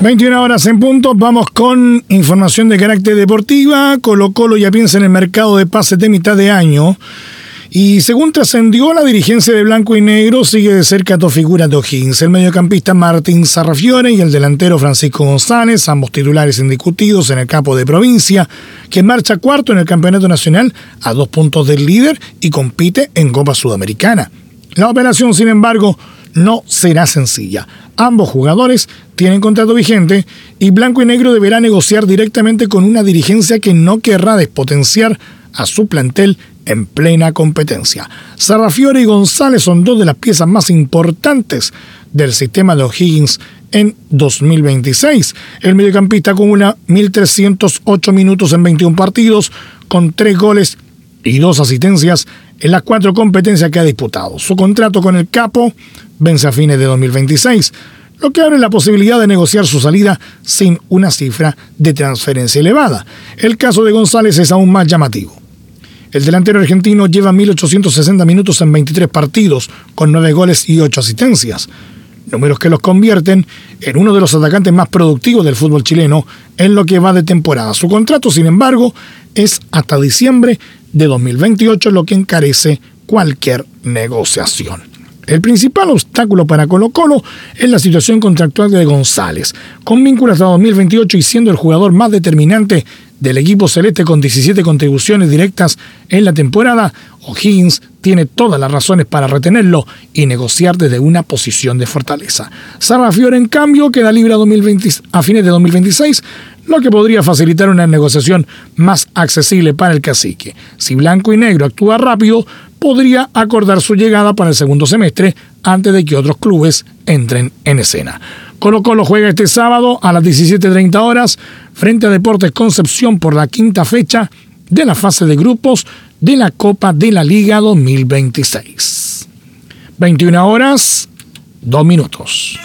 21 horas en punto, vamos con información de carácter deportiva. Colo-Colo ya piensa en el mercado de pases de mitad de año. Y según trascendió, la dirigencia de Blanco y Negro sigue de cerca a dos figuras de O'Higgins, el mediocampista Martín Sarrafiore y el delantero Francisco González, ambos titulares indiscutidos en el campo de provincia, que marcha cuarto en el campeonato nacional a 2 puntos del líder y compite en Copa Sudamericana. La operación, sin embargo, no será sencilla. Ambos jugadores tienen contrato vigente y Blanco y Negro deberá negociar directamente con una dirigencia que no querrá despotenciar a su plantel en plena competencia. Sarrafiore y González son dos de las piezas más importantes del sistema de O'Higgins en 2026. El mediocampista acumula 1.308 minutos en 21 partidos, con 3 goles y 2 asistencias en las 4 competencias que ha disputado. Su contrato con el Capo vence a fines de 2026, lo que abre la posibilidad de negociar su salida sin una cifra de transferencia elevada. El caso de González es aún más llamativo. El delantero argentino lleva 1.860 minutos en 23 partidos, con 9 goles y 8 asistencias. Números que los convierten en uno de los atacantes más productivos del fútbol chileno en lo que va de temporada. Su contrato, sin embargo, es hasta diciembre de 2028, lo que encarece cualquier negociación. El principal obstáculo para Colo-Colo es la situación contractual de González, con vínculo hasta 2028 y siendo el jugador más determinante del equipo celeste con 17 contribuciones directas en la temporada. O'Higgins tiene todas las razones para retenerlo y negociar desde una posición de fortaleza. Sarrafiore, en cambio, queda libre a fines de 2026, lo que podría facilitar una negociación más accesible para el cacique. Si Blanco y Negro actúa rápido, podría acordar su llegada para el segundo semestre antes de que otros clubes entren en escena. Colo-Colo juega este sábado a las 17:30 horas frente a Deportes Concepción por la 5ª fecha de la fase de grupos de la Copa de la Liga 2026. 21 horas, 2 minutos.